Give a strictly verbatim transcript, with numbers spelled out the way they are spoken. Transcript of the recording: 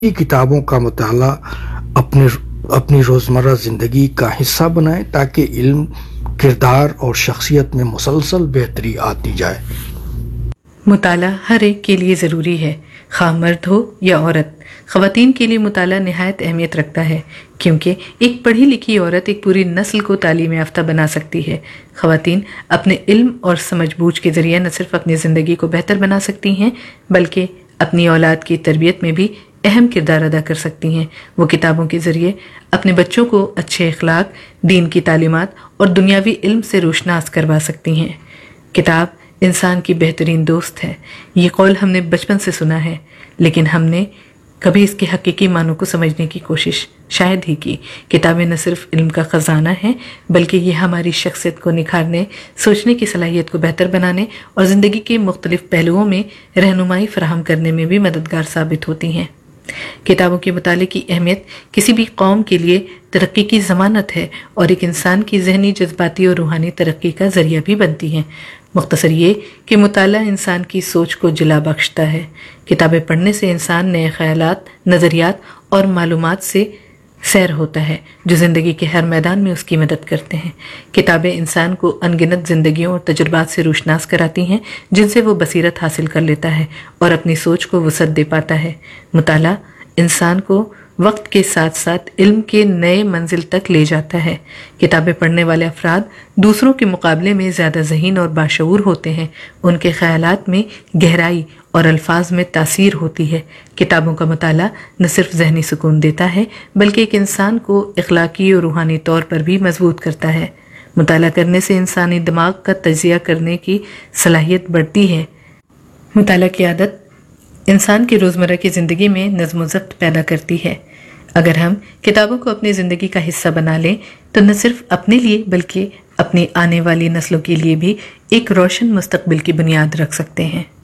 کی کتابوں کا مطالعہ اپنے اپنی روزمرہ زندگی کا حصہ بنائیں تاکہ علم، کردار اور شخصیت میں مسلسل بہتری آتی جائے۔ مطالعہ ہر ایک کے لیے ضروری ہے، خواہ مرد ہو یا عورت۔ خواتین کے لیے مطالعہ نہایت اہمیت رکھتا ہے کیونکہ ایک پڑھی لکھی عورت ایک پوری نسل کو تعلیم یافتہ بنا سکتی ہے۔ خواتین اپنے علم اور سمجھ بوجھ کے ذریعے نہ صرف اپنی زندگی کو بہتر بنا سکتی ہیں بلکہ اپنی اولاد کی تربیت میں بھی اہم کردار ادا کر سکتی ہیں۔ وہ کتابوں کے ذریعے اپنے بچوں کو اچھے اخلاق، دین کی تعلیمات اور دنیاوی علم سے روشناس کروا سکتی ہیں۔ کتاب انسان کی بہترین دوست ہے، یہ قول ہم نے بچپن سے سنا ہے، لیکن ہم نے کبھی اس کے حقیقی معنوں کو سمجھنے کی کوشش شاید ہی کی۔ کتابیں نہ صرف علم کا خزانہ ہیں بلکہ یہ ہماری شخصیت کو نکھارنے، سوچنے کی صلاحیت کو بہتر بنانے اور زندگی کے مختلف پہلوؤں میں رہنمائی فراہم کرنے میں بھی مددگار ثابت ہوتی ہیں۔ کتابوں کے مطالعے کی اہمیت کسی بھی قوم کے لیے ترقی کی ضمانت ہے اور ایک انسان کی ذہنی، جذباتی اور روحانی ترقی کا ذریعہ بھی بنتی ہیں۔ مختصر یہ کہ مطالعہ انسان کی سوچ کو جلا بخشتا ہے۔ کتابیں پڑھنے سے انسان نئے خیالات، نظریات اور معلومات سے سیر ہوتا ہے جو زندگی کے ہر میدان میں اس کی مدد کرتے ہیں۔ کتابیں انسان کو ان گنت زندگیوں اور تجربات سے روشناس کراتی ہیں جن سے وہ بصیرت حاصل کر لیتا ہے اور اپنی سوچ کو وسعت دے پاتا ہے۔ مطالعہ انسان کو وقت کے ساتھ ساتھ علم کے نئے منزل تک لے جاتا ہے۔ کتابیں پڑھنے والے افراد دوسروں کے مقابلے میں زیادہ ذہین اور باشعور ہوتے ہیں۔ ان کے خیالات میں گہرائی اور الفاظ میں تاثیر ہوتی ہے۔ کتابوں کا مطالعہ نہ صرف ذہنی سکون دیتا ہے بلکہ ایک انسان کو اخلاقی اور روحانی طور پر بھی مضبوط کرتا ہے۔ مطالعہ کرنے سے انسانی دماغ کا تجزیہ کرنے کی صلاحیت بڑھتی ہے۔ مطالعہ کی عادت انسان کی روزمرہ کی زندگی میں نظم و ضبط پیدا کرتی ہے۔ اگر ہم کتابوں کو اپنی زندگی کا حصہ بنا لیں تو نہ صرف اپنے لیے بلکہ اپنی آنے والی نسلوں کے لیے بھی ایک روشن مستقبل کی بنیاد رکھ سکتے ہیں۔